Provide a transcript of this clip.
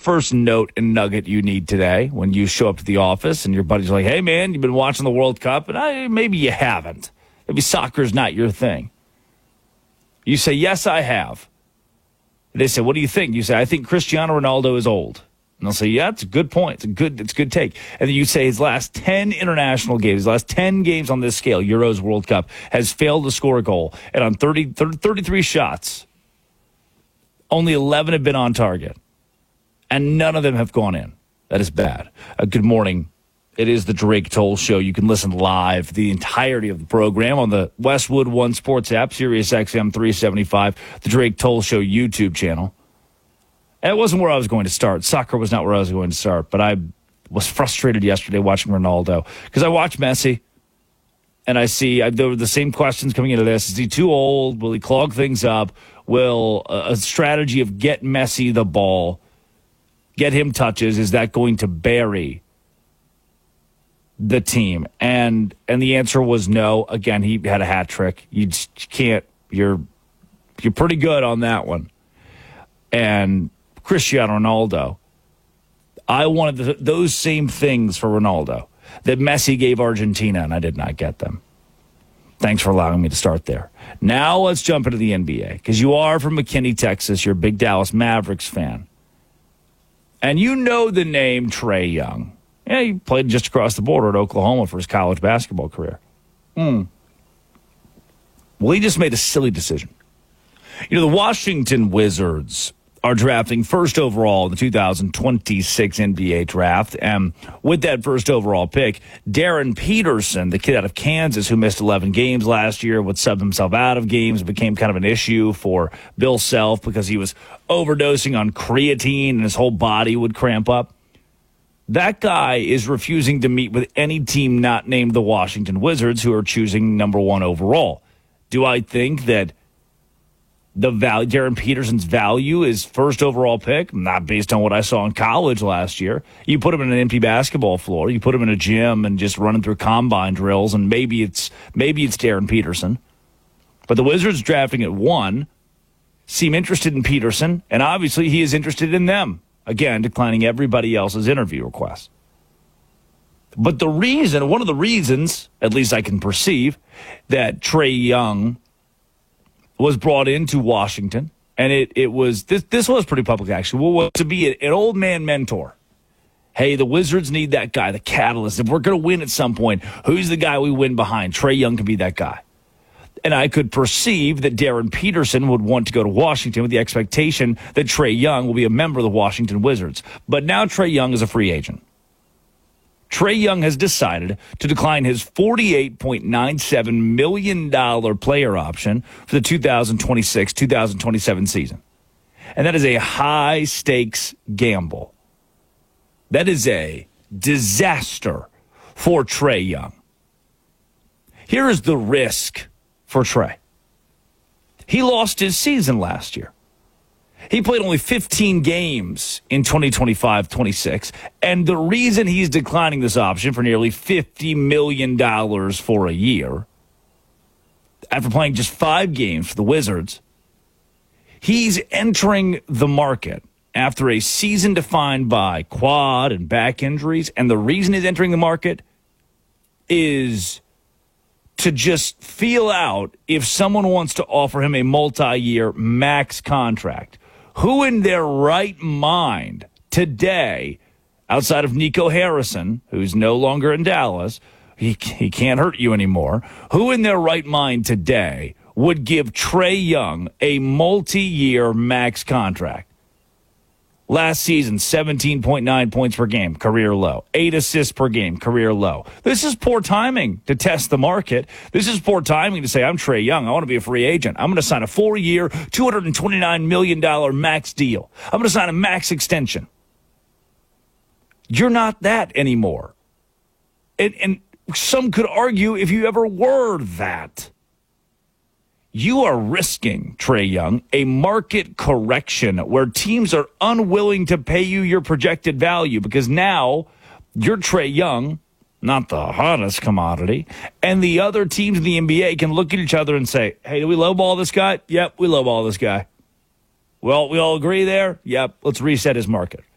first note and nugget you need today when you show up to the office and your buddy's like, hey, man, you've been watching the World Cup? And maybe you haven't. Maybe soccer's not your thing. You say, yes, I have. They say, what do you think? You say, I think Cristiano Ronaldo is old. And they'll say, yeah, it's a good point. It's a good take. And then you say his last 10 international games, his last 10 games on this scale, Euros, World Cup, has failed to score a goal. And on 33 shots, only 11 have been on target. And none of them have gone in. That is bad. Good morning. It is the Drake Toll Show. You can listen live the entirety of the program on the Westwood One Sports app, Sirius XM 375, the Drake Toll Show YouTube channel. And it wasn't where I was going to start. Soccer was not where I was going to start. But I was frustrated yesterday watching Ronaldo because I watched Messi. And I see there were the same questions coming into this. Is he too old? Will he clog things up? Will a strategy of get Messi the ball, get him touches, is that going to bury the team? And the answer was no. Again, he had a hat trick. You just can't. You're pretty good on that one. And Cristiano Ronaldo, I wanted those same things for Ronaldo that Messi gave Argentina, and I did not get them. Thanks for allowing me to start there. Now let's jump into the NBA, because you are from McKinney, Texas. You're a big Dallas Mavericks fan. And you know the name Trae Young. Yeah, he played just across the border at Oklahoma for his college basketball career. Well, he just made a silly decision. You know, the Washington Wizards are drafting first overall in the 2026 NBA draft. And with that first overall pick, Darren Peterson, the kid out of Kansas who missed 11 games last year, would sub himself out of games, became kind of an issue for Bill Self because he was overdosing on creatine and his whole body would cramp up. That guy is refusing to meet with any team not named the Washington Wizards, who are choosing number 1 overall. Do I think that Darren Peterson's value is first overall pick? Not based on what I saw in college last year. You put him in an empty basketball floor, you put him in a gym and just running through combine drills, and maybe it's Darren Peterson. But the Wizards drafting at 1 seem interested in Peterson, and obviously he is interested in them. Again, declining everybody else's interview requests. But one of the reasons, at least I can perceive, that Trae Young was brought into Washington, and it was this was pretty public actually, was to be an old man mentor. Hey, the Wizards need that guy, the catalyst. If we're going to win at some point, who's the guy we win behind? Trae Young can be that guy. And I could perceive that Darren Peterson would want to go to Washington with the expectation that Trae Young will be a member of the Washington Wizards. But now Trae Young is a free agent. Trae Young has decided to decline his $48.97 million player option for the 2026-2027 season. And that is a high-stakes gamble. That is a disaster for Trae Young. Here is the risk for Trae. He lost his season last year. He played only 15 games in 2025-26, and the reason he's declining this option for nearly $50 million for a year, after playing just 5 games for the Wizards, he's entering the market after a season defined by quad and back injuries, and the reason he's entering the market is to just feel out if someone wants to offer him a multi-year max contract. Who in their right mind today, outside of Nico Harrison, who's no longer in Dallas, he can't hurt you anymore, who in their right mind today would give Trae Young a multi-year max contract? Last season, 17.9 points per game, career low. 8 assists per game, career low. This is poor timing to test the market. This is poor timing to say, I'm Trae Young. I want to be a free agent. I'm going to sign a 4-year, $229 million max deal. I'm going to sign a max extension. You're not that anymore. And some could argue if you ever were that. You are risking, Trae Young, a market correction where teams are unwilling to pay you your projected value because now you're Trae Young, not the hottest commodity, and the other teams in the NBA can look at each other and say, hey, do we lowball this guy? Yep, we lowball this guy. Well, we all agree there? Yep, let's reset his market.